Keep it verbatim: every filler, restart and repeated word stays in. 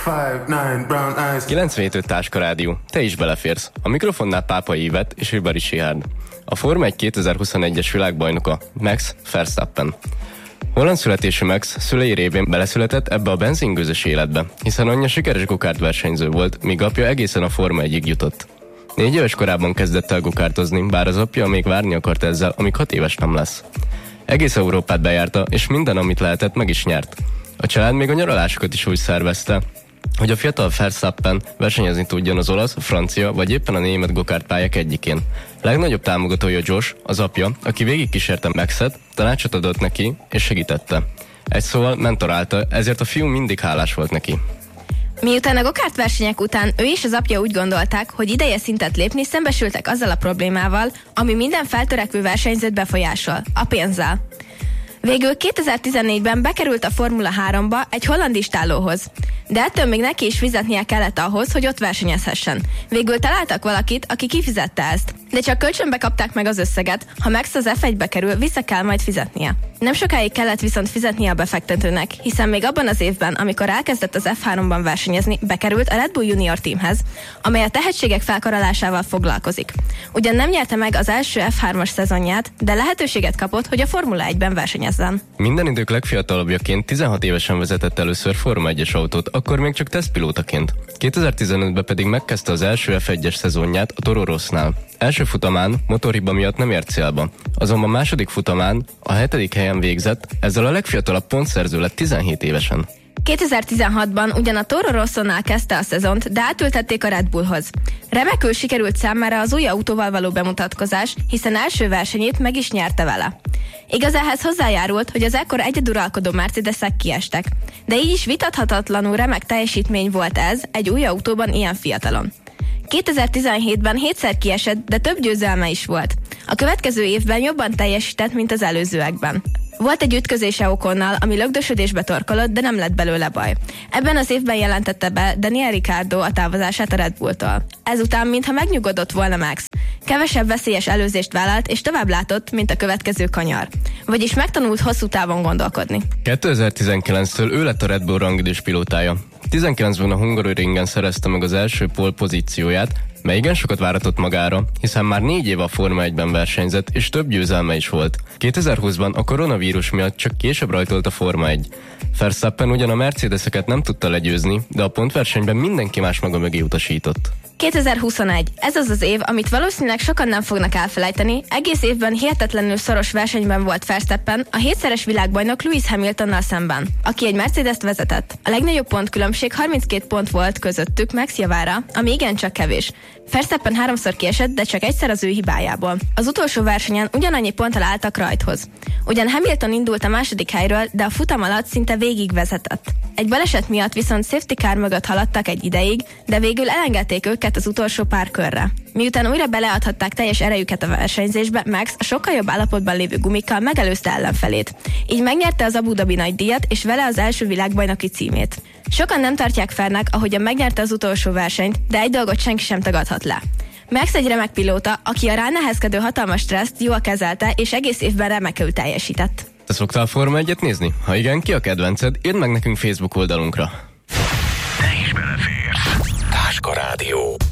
kilencvenhét öt Táska Rádió. Te is beleférsz. A mikrofonnál Pápai Ivett és Ribari Sihárd. A Forma egy kétezer-huszonegyes világbajnoka Max Verstappen. Holland születésű Max szülei révén beleszületett ebbe a benzingőzös életbe, hiszen anyja sikeres gokárt versenyző volt, míg apja egészen a Forma egyig jutott. Négy éves korában kezdett el gokártozni, bár az apja még várni akart ezzel, amíg hat éves nem lesz. Egész Európát bejárta, és minden, amit lehetett, meg is nyert. A család még a nyaralásokat is úgy szervezte, hogy a fiatal Verstappen versenyezni tudjon az olasz, francia vagy éppen a német gokártpályák egyikén. Legnagyobb támogatója Josh, az apja, aki végigkísérte Maxet, tanácsot adott neki és segítette. Egy szóval mentorálta, ezért a fiú mindig hálás volt neki. Miután a gokárt versenyek után ő és az apja úgy gondolták, hogy ideje szintet lépni, szembesültek azzal a problémával, ami minden feltörekvő versenyzőt befolyásol, a pénzzel. Végül kétezer-tizennégyben bekerült a Formula háromba egy holland istállóhoz, de ettől még neki is fizetnie kellett ahhoz, hogy ott versenyezhessen. Végül találtak valakit, aki kifizette ezt, de csak kölcsönbe kapták meg az összeget, ha Max az ef egybe kerül, vissza kell majd fizetnie. Nem sokáig kellett viszont fizetnie a befektetőnek, hiszen még abban az évben, amikor elkezdett az ef háromban versenyezni, bekerült a Red Bull Junior Teamhez, amely a tehetségek felkarolásával foglalkozik. Ugyan nem nyerte meg az első ef hármas szezonját, de lehetőséget kapott, hogy a Formula egyben versenyezzen. Minden idők legfiatalabbjaként tizenhat évesen vezetett először Forma egyes autót, akkor még csak tesztpilótaként. kétezer-tizenötben pedig megkezdte az első ef egyes szezonját a Toro Rossnál. Első futamán motorhiba miatt nem ért célba, azonban második futamán a hetedik helyen végzett, ezzel a legfiatalabb pontszerző lett tizenhét évesen. kétezer-tizenhatban ugyan a Toro Rossonál kezdte a szezont, de átültették a Red Bullhoz. Remekül sikerült számára az új autóval való bemutatkozás, hiszen első versenyét meg is nyerte vele. Igaz, ehhez hozzájárult, hogy az ekkor egyeduralkodó Mercedesek kiestek, de így is vitathatatlanul remek teljesítmény volt ez egy új autóban ilyen fiatalon. kétezer-tizenhétben hétszer kiesett, de több győzelme is volt. A következő évben jobban teljesített, mint az előzőekben. Volt egy ütközése Oconnal, ami lögdösödésbe torkolott, de nem lett belőle baj. Ebben az évben jelentette be Daniel Ricciardo a távozását a Red Bulltól. Ezután, mintha megnyugodott volna Max. Kevesebb veszélyes előzést vállalt, és tovább látott, mint a következő kanyar. Vagyis megtanult hosszú távon gondolkodni. kétezer-tizenkilenctől ő lett a Red Bull rangidős pilótája. tizenkilencben a Hungaroringen szerezte meg az első pole pozícióját, mely igen sokat váratott magára, hiszen már négy éve a Forma egyben versenyzett, és több győzelme is volt. kétezer-húszban a koronavírus miatt csak később rajtolt a Forma egy. Verstappen ugyan a Mercedeseket nem tudta legyőzni, de a pontversenyben mindenki más maga mögé utasított. kétezer-huszonegy. Ez az az év, amit valószínűleg sokan nem fognak elfelejteni. Egész évben hihetetlenül szoros versenyben volt Verstappen a hétszeres világbajnok Lewis Hamiltonnal szemben, aki egy Mercedes-t vezetett. A legnagyobb pontkülönbség harminckét pont volt közöttük Max javára, ami igencsak kevés. Verstappen háromszor kiesett, de csak egyszer az ő hibájából. Az utolsó versenyen ugyanannyi ponttal álltak rajthoz. Ugyan Hamilton indult a második helyről, de a futam alatt szinte végig vezetett. Egy baleset miatt viszont safety car mögött haladtak egy ideig, de végül elengedték őket az utolsó pár körre. Miután újra beleadhatták teljes erejüket a versenyzésbe, Max a sokkal jobb állapotban lévő gumikkal megelőzte ellenfelét. Így megnyerte az Abu Dhabi nagydíjat, és vele az első világbajnoki címét. Sokan nem tartják fernek, ahogyan megnyerte az utolsó versenyt, de egy dolgot senki sem tagadhat le. Max egy remek pilóta, aki a ránehezkedő hatalmas stresszt jól kezelte, és egész évben remekül teljesített. Te szoktál Forma egyet nézni? Ha igen, ki a kedvenced? Írd meg nekünk Facebook oldalunkra. Te is beleférsz. Táska Rádió.